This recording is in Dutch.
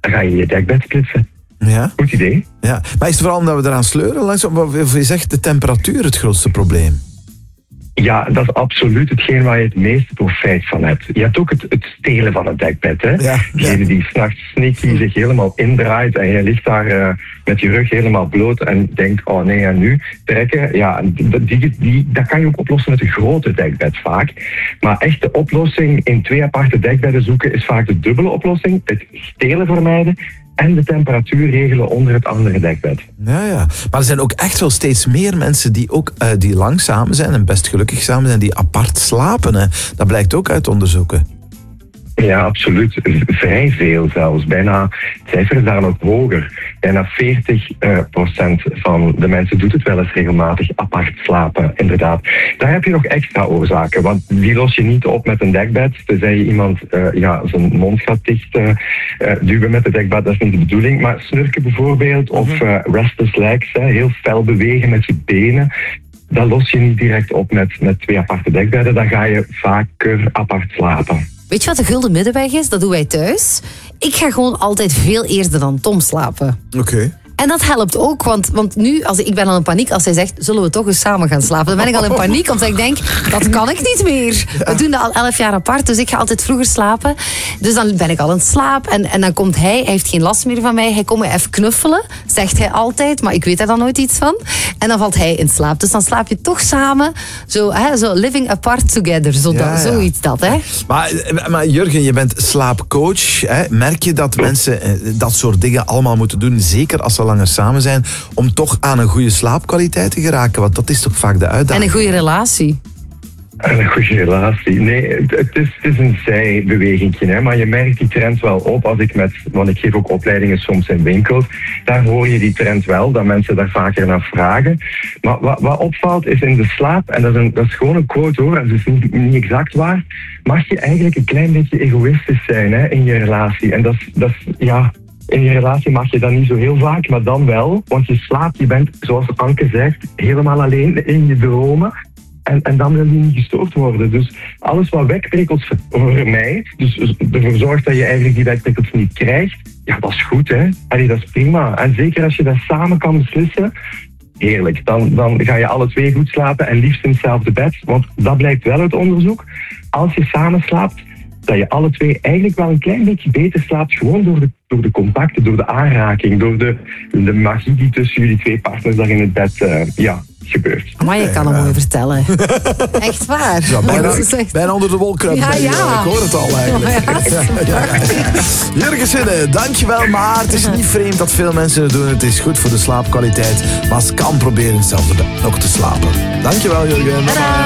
dan ga je je dekbed splitsen. Ja. Goed idee. Ja. Maar is het vooral omdat we eraan sleuren? Of is echt de temperatuur het grootste probleem? Ja, dat is absoluut hetgeen waar je het meeste profijt van hebt. Je hebt ook het stelen van het dekbed. Hè? Ja. Degene die s'nachts sneaky zich helemaal indraait en je ligt daar met je rug helemaal bloot en denkt, oh nee, en nu trekken. Ja, dat kan je ook oplossen met een grote dekbed vaak. Maar echt de oplossing in 2 aparte dekbedden zoeken is vaak de dubbele oplossing. Het stelen vermijden en de temperatuur regelen onder het andere dekbed. Ja. Maar er zijn ook echt wel steeds meer mensen die lang samen zijn en best gelukkig samen zijn, die apart slapen. Hè. Dat blijkt ook uit onderzoeken. Ja, absoluut. Vrij veel zelfs. Bijna, het cijfer is daar nog hoger. Bijna 40% van de mensen doet het wel eens regelmatig apart slapen, inderdaad. Daar heb je nog extra oorzaken, want die los je niet op met een dekbed. Tenzij je iemand zijn mond gaat dicht duwen met het dekbed, dat is niet de bedoeling. Maar snurken bijvoorbeeld, of restless legs, heel fel bewegen met je benen. Dat los je niet direct op met 2 aparte dekbedden. Dan ga je vaker apart slapen. Weet je wat de gulden middenweg is? Dat doen wij thuis. Ik ga gewoon altijd veel eerder dan Tom slapen. Oké. En dat helpt ook, want nu, ik ben al in paniek als hij zegt, zullen we toch eens samen gaan slapen? Dan ben ik al in paniek, omdat ik denk, dat kan ik niet meer. We doen dat al 11 jaar apart, dus ik ga altijd vroeger slapen. Dus dan ben ik al in slaap en dan komt hij heeft geen last meer van mij. Hij komt me even knuffelen, zegt hij altijd, maar ik weet daar dan nooit iets van. En dan valt hij in slaap. Dus dan slaap je toch samen, zo living apart together, zoiets dat. Hè? Maar Jurgen, je bent slaapcoach. Hè? Merk je dat mensen dat soort dingen allemaal moeten doen, zeker als ze langer samen zijn, om toch aan een goede slaapkwaliteit te geraken? Want dat is toch vaak de uitdaging. En een goede relatie. Een goede relatie. Nee, het is een zijbewegingje, hè, maar je merkt die trend wel op want ik geef ook opleidingen soms in winkels. Daar hoor je die trend wel, dat mensen daar vaker naar vragen. Maar wat opvalt is in de slaap, en dat is gewoon een quote hoor, en dat is niet exact waar, mag je eigenlijk een klein beetje egoïstisch zijn, hè, in je relatie. En dat is in je relatie mag je dat niet zo heel vaak, maar dan wel. Want je slaapt, je bent, zoals Anke zegt, helemaal alleen in je dromen. En dan wil je niet gestoord worden. Dus alles wat wekprikkels vermijdt, dus ervoor zorgt dat je eigenlijk die wekprikkels niet krijgt, ja, dat is goed, hè. Allee, dat is prima. En zeker als je dat samen kan beslissen, heerlijk. Dan ga je alle 2 goed slapen en liefst in hetzelfde bed. Want dat blijkt wel uit onderzoek. Als je samen slaapt, dat je alle 2 eigenlijk wel een klein beetje beter slaapt, gewoon door de contacten, door de aanraking, door de magie die tussen jullie 2 partners daar in het bed gebeurt. Maar je kan hem mooi vertellen. Echt waar. Ja, bijna onder de wol kruipen. Ja. Ik hoor het al eigenlijk. Jurgen Sinne, dankjewel. Maar het is niet vreemd dat veel mensen het doen. Het is goed voor de slaapkwaliteit. Maar als het kan, proberen hetzelfde bed nog te slapen. Dankjewel, Jurgen.